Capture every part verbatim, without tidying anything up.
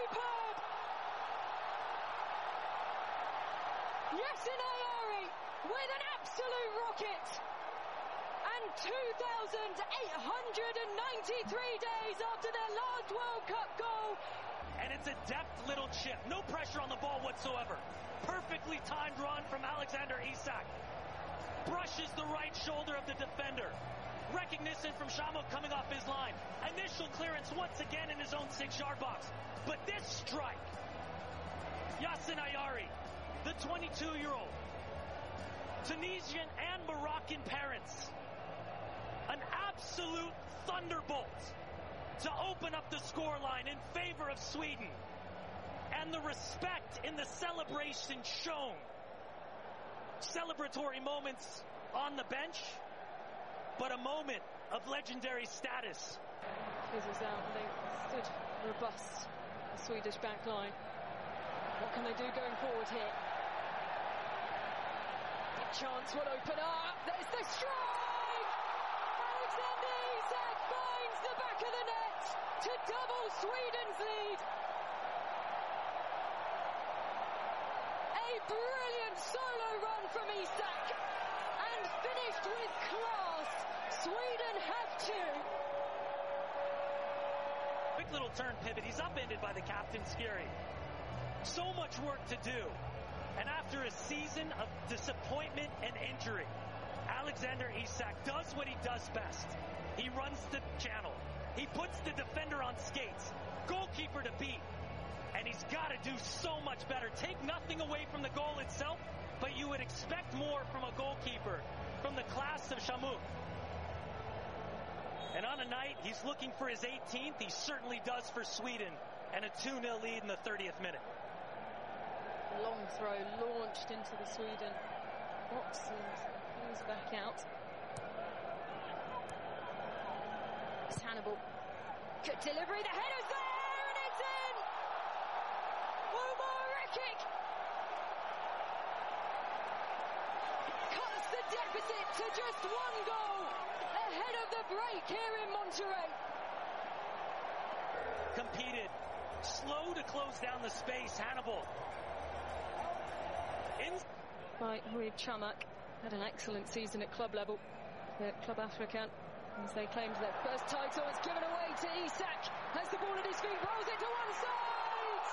superb! Yasin Ayari with an absolute rocket! And two thousand eight hundred ninety-three days after their last World Cup goal. And it's a deft little chip. No pressure on the ball whatsoever. Perfectly timed run from Alexander Isak. Brushes the right shoulder of the defender. Recognition from Shamuk coming off his line. Initial clearance once again in his own six-yard box. But this strike, Yasin Ayari, the twenty-two-year-old, Tunisian and Moroccan parents, an absolute thunderbolt to open up the scoreline in favor of Sweden. And the respect in the celebration shown. Celebratory moments on the bench, but a moment of legendary status. Fizzles out and they stood robust, the Swedish back line. What can they do going forward here? A chance will open up. There's the strike! Alexander Isak finds the back of the net to double Sweden's lead. A brilliant solo run from Isak and finished with class. Sweden have two. Quick little turn pivot. He's upended by the captain, Skiri. So much work to do. And after a season of disappointment and injury, Alexander Isak does what he does best. He runs the channel. He puts the defender on skates. Goalkeeper to beat. And he's got to do so much better. Take nothing away from the goal itself, but you would expect more from a goalkeeper from the class of Shamuk. And on a night he's looking for his eighteenth, he certainly does for Sweden, and a two nil lead in the thirtieth minute. Long throw launched into the Sweden box and he's back out. It's Hannibal. Good delivery, the header's there and it's in! Omar Rekik cuts the deficit to just one goal ahead of the break here in Monterrey. Competed, slow to close down the space. Hannibal. In Right, Huib Chamak had an excellent season at club level at Club African. As they claimed their first title, it's given away to Isak. Has the ball at his feet, rolls it to one side.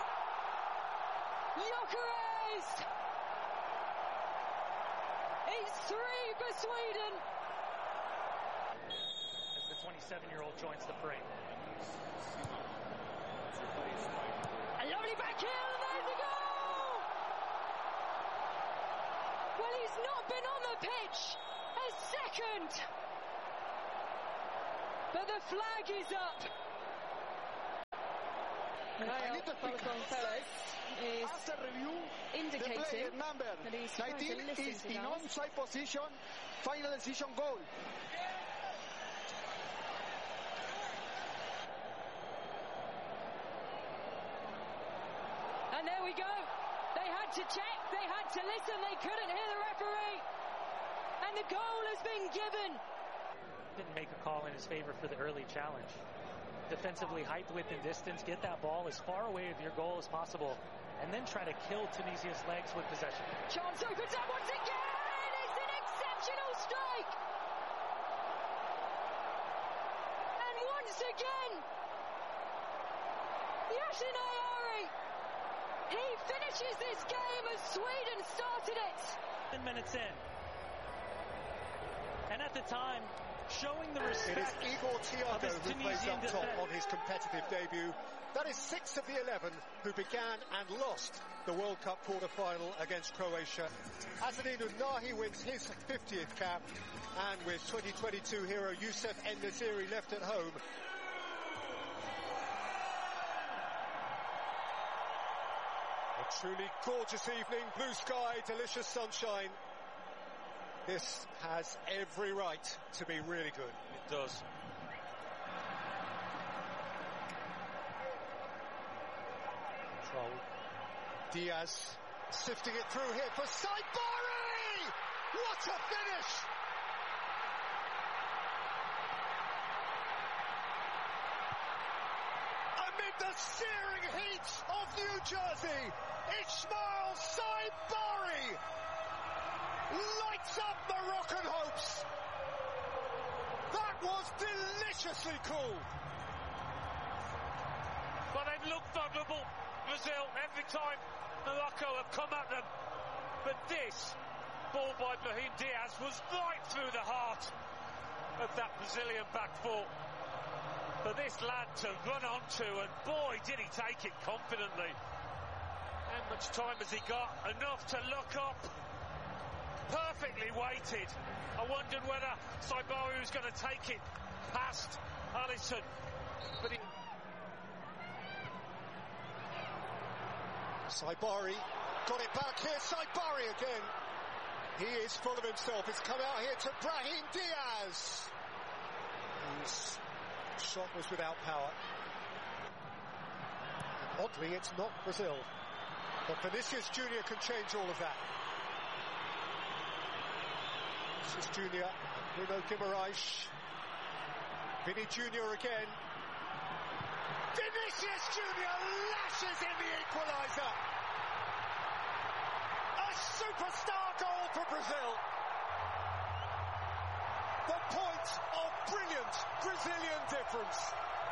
Gyökeres! It's three for Sweden. As the twenty-seven-year-old joins the fray. A lovely back heel, and there's the goal! Well, he's not been on the pitch a second. But the flag is up. Rael Falcon-Fellows is indicating number that he's trying to nineteen listen is to in that. onside position, final decision goal. And there we go. They had to check, they had to listen, they couldn't hear the referee. And the goal has been given. Didn't make a call in his favor for the early challenge. Defensively, height, width, and distance. Get that ball as far away of your goal as possible, and then try to kill Tunisia's legs with possession. Chance opens up once again. It's an exceptional strike. And once again, Yasin Ayari, he finishes this game as Sweden started it. Ten minutes in. And at the time, showing the respect. It is Igor Thiago who plays up top on his competitive debut. That is six of the eleven who began and lost the World Cup quarter-final against Croatia. Azzedine Ounahi wins his fiftieth cap, and with twenty twenty-two hero Youssef En-Nesyri left at home, a truly gorgeous evening, blue sky, delicious sunshine. This has every right to be really good. It does. Control. Diaz sifting it through here for Saibari! What a finish! Amid the searing heat of New Jersey, Ismail Saibari lights up Moroccan hopes. That was deliciously cool. But they've looked vulnerable, Brazil, every time Morocco have come at them. But this ball by Brahim Diaz was right through the heart of that Brazilian back four. For this lad to run onto, and boy did he take it confidently. How much time has he got? Enough to look up. Perfectly weighted. I wondered whether Saibari was going to take it past Alisson. But he... Saibari got it back here. Saibari again. He is full of himself. It's come out here to Brahim Diaz. His shot was without power. And oddly, it's not Brazil. But Vinicius Junior can change all of that. Vinicius Junior, Bruno Guimaraes. Vinny Junior again. Vinicius Junior lashes in the equaliser. A superstar goal for Brazil. The point of brilliant Brazilian difference.